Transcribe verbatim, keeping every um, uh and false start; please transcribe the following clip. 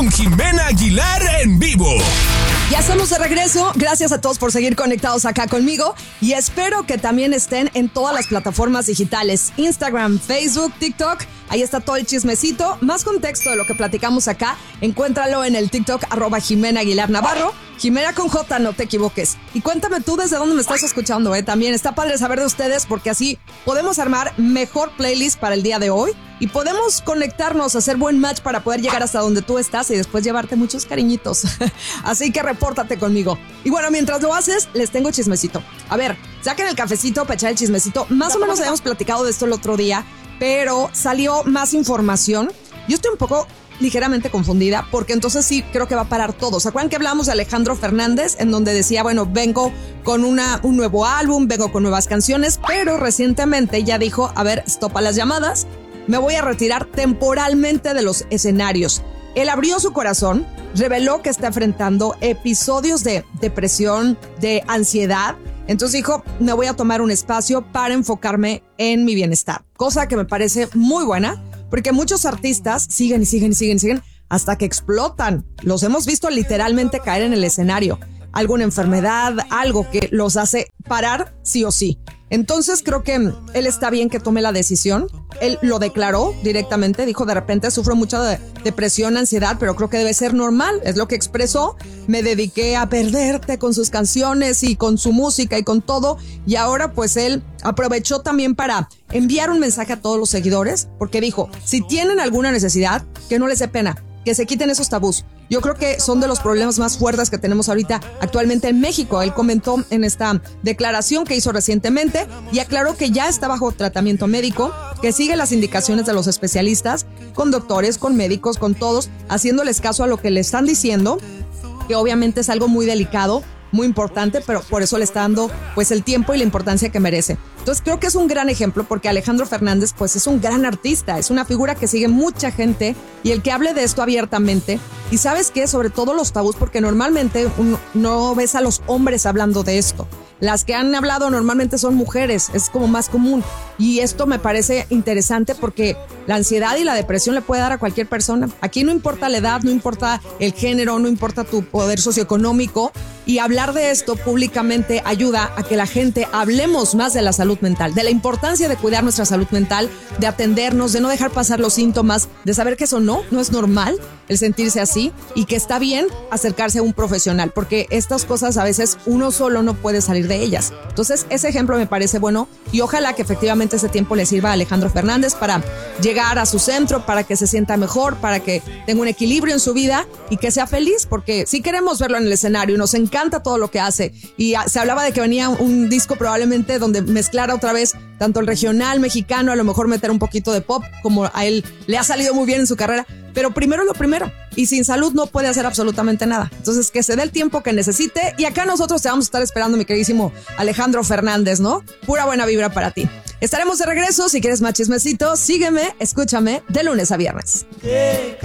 con Jimena Aguilar en vivo. Ya estamos de regreso. Gracias a todos por seguir conectados acá conmigo y espero que también estén en todas las plataformas digitales: Instagram, Facebook, TikTok. Ahí está todo el chismecito. Más contexto de lo que platicamos acá, encuéntralo en el TikTok arroba Jimena Aguilar Navarro. Jimena con J, no te equivoques. Y cuéntame tú desde dónde me estás escuchando, ¿eh? También está padre saber de ustedes porque así podemos armar mejor playlist para el día de hoy y podemos conectarnos, hacer buen match para poder llegar hasta donde tú estás y después llevarte muchos cariñitos. Así que repórtate conmigo. Y bueno, mientras lo haces, les tengo chismecito. A ver, saquen el cafecito para echar el chismecito. Más o menos habíamos platicado de esto el otro día, pero salió más información. Yo estoy un poco ligeramente confundida porque entonces sí creo que va a parar todo. ¿Se acuerdan que hablamos de Alejandro Fernández en donde decía, bueno, vengo con una, un nuevo álbum, vengo con nuevas canciones, pero recientemente ya dijo, a ver, stop a las llamadas, me voy a retirar temporalmente de los escenarios. Él abrió su corazón, reveló que está enfrentando episodios de depresión, de ansiedad. Entonces dijo, me voy a tomar un espacio para enfocarme en mi bienestar. Cosa que me parece muy buena, porque muchos artistas siguen y siguen y siguen y siguen hasta que explotan. Los hemos visto literalmente caer en el escenario. Alguna enfermedad, algo que los hace parar sí o sí. Entonces creo que él está bien que tome la decisión. Él lo declaró directamente, dijo de repente sufro mucha de depresión, ansiedad, pero creo que debe ser normal, es lo que expresó. Me dediqué a perderte con sus canciones y con su música y con todo, y ahora pues él aprovechó también para enviar un mensaje a todos los seguidores, porque dijo, si tienen alguna necesidad, que no les dé pena, que se quiten esos tabús. Yo creo que son de los problemas más fuertes que tenemos ahorita actualmente en México. Él comentó en esta declaración que hizo recientemente y aclaró que ya está bajo tratamiento médico, que sigue las indicaciones de los especialistas, con doctores, con médicos, con todos, haciéndoles caso a lo que le están diciendo, que obviamente es algo muy delicado, muy importante, pero por eso le está dando pues el tiempo y la importancia que merece. Entonces creo que es un gran ejemplo porque Alejandro Fernández pues es un gran artista, es una figura que sigue mucha gente y el que hable de esto abiertamente. Y ¿sabes qué? Sobre todo los tabús, porque normalmente uno, no ves a los hombres hablando de esto. Las que han hablado normalmente son mujeres, es como más común. Y esto me parece interesante porque la ansiedad y la depresión le puede dar a cualquier persona. Aquí no importa la edad, no importa el género, no importa tu poder socioeconómico. Y hablar de esto públicamente ayuda a que la gente hablemos más de la salud mental, de la importancia de cuidar nuestra salud mental, de atendernos, de no dejar pasar los síntomas, de saber que eso no, no es normal el sentirse así y que está bien acercarse a un profesional, porque estas cosas a veces uno solo no puede salir de ellas. Entonces ese ejemplo me parece bueno y ojalá que efectivamente ese tiempo le sirva a Alejandro Fernández para llegar a su centro, para que se sienta mejor, para que tenga un equilibrio en su vida y que sea feliz, porque sí queremos verlo en el escenario y nos encanta todo lo que hace. Y se hablaba de que venía un disco probablemente donde mezclara otra vez tanto el regional mexicano, a lo mejor meter un poquito de pop, como a él le ha salido muy bien en su carrera. Pero primero lo primero, y sin salud no puede hacer absolutamente nada. Entonces que se dé el tiempo que necesite y acá nosotros te vamos a estar esperando, mi queridísimo Alejandro Fernández, ¿no? Pura buena vibra para ti. Estaremos de regreso, si quieres más chismecito, sígueme, escúchame de lunes a viernes.